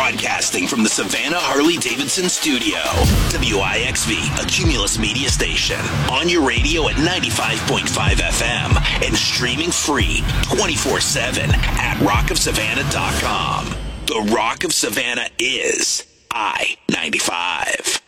Broadcasting from the Savannah Harley-Davidson studio. WIXV, a Cumulus media station. On your radio at 95.5 FM and streaming free 24/7 at rockofsavannah.com. The Rock of Savannah is I-95.